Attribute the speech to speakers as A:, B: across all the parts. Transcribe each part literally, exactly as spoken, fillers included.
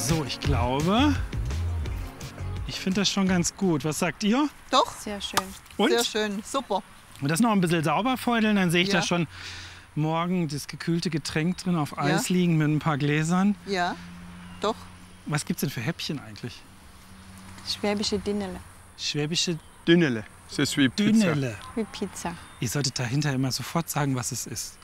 A: So, ich glaube, ich finde das schon ganz gut. Was sagt ihr?
B: Doch,
C: Sehr schön.
A: Und?
B: sehr schön, super.
A: Und das noch ein bisschen sauber feudeln, dann sehe ich
B: Ja.
A: da schon morgen das gekühlte Getränk drin auf Eis
B: Ja.
A: liegen mit ein paar Gläsern.
B: Ja, doch.
A: Was gibt es denn für Häppchen eigentlich?
C: Schwäbische Dinnele.
A: Schwäbische
D: Dünnele. Das ist wie Pizza.
A: Dünnele.
C: Wie Pizza.
A: Ihr solltet dahinter immer sofort sagen, was es ist.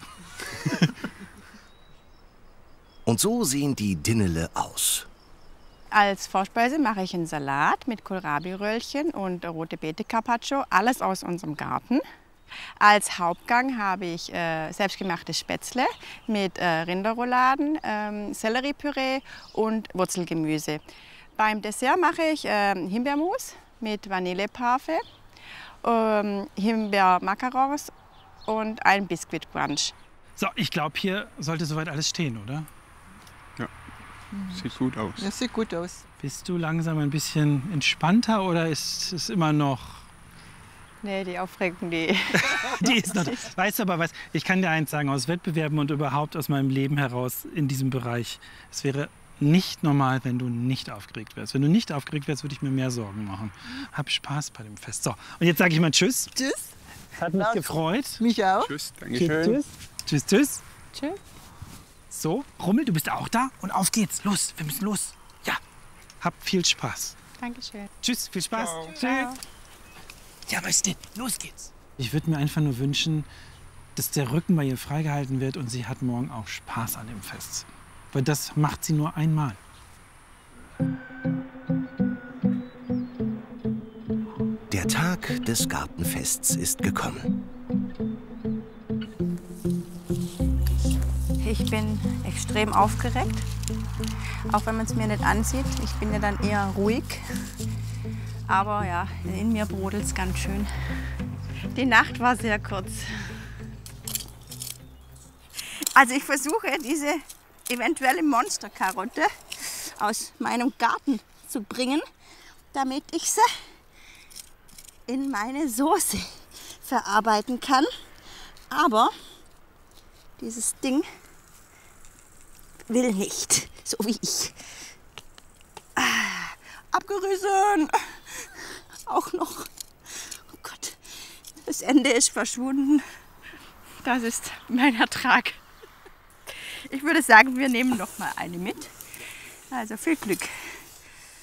E: Und so sehen die Dinnele aus.
C: Als Vorspeise mache ich einen Salat mit Kohlrabi-Röllchen und rote Beete Carpaccio, alles aus unserem Garten. Als Hauptgang habe ich äh, selbstgemachte Spätzle mit äh, Rinderrouladen, ähm, Selleriepüree und Wurzelgemüse. Beim Dessert mache ich äh, Himbeermus mit Vanilleparfait, ähm, Himbeer-Macarons und ein Biskuitbrunch.
A: So, ich glaube, hier sollte soweit alles stehen, oder?
D: Sieht gut aus.
B: Das sieht gut aus.
A: Bist du langsam ein bisschen entspannter oder ist es immer noch...
C: Nee, die Aufregung, die...
A: Die ist noch... Weißt du aber was, ich kann dir eins sagen, aus Wettbewerben und überhaupt aus meinem Leben heraus in diesem Bereich, es wäre nicht normal, wenn du nicht aufgeregt wärst. Wenn du nicht aufgeregt wärst, würde ich mir mehr Sorgen machen. Hab Spaß bei dem Fest. So, und jetzt sage ich mal Tschüss.
B: Tschüss.
A: Hat mich gefreut.
B: Mich auch.
D: Tschüss,
A: Tschüss,
D: Dankeschön.
A: tschüss. Tschüss, tschüss.
C: Tschüss.
A: So, Rummel, du bist auch da und auf geht's. Los, wir müssen los. Ja, habt viel Spaß.
C: Dankeschön.
A: Tschüss, viel Spaß.
C: Ciao.
A: Ja, was denn? Los geht's. Ich würde mir einfach nur wünschen, dass der Rücken bei ihr freigehalten wird und sie hat morgen auch Spaß an dem Fest. Weil das macht sie nur einmal.
E: Der Tag des Gartenfests ist gekommen.
C: Ich bin extrem aufgeregt, auch wenn man es mir nicht ansieht. Ich bin ja dann eher ruhig. Aber ja, in mir brodelt es ganz schön. Die Nacht war sehr kurz. Also ich versuche, diese eventuelle Monsterkarotte aus meinem Garten zu bringen, damit ich sie in meine Soße verarbeiten kann. Aber dieses Ding will nicht, so wie ich. Ah, abgerissen. Auch noch. Oh Gott, das Ende ist verschwunden. Das ist mein Ertrag. Ich würde sagen, wir nehmen noch mal eine mit. Also viel Glück.